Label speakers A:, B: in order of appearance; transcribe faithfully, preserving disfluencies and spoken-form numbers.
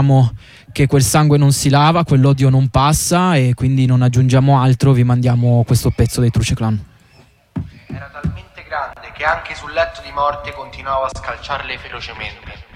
A: che quel sangue non si lava, quell'odio non passa, e quindi non aggiungiamo altro, vi mandiamo questo pezzo dei Truce Clan.
B: Era talmente grande che anche sul letto di morte continuava a scalciarle ferocemente.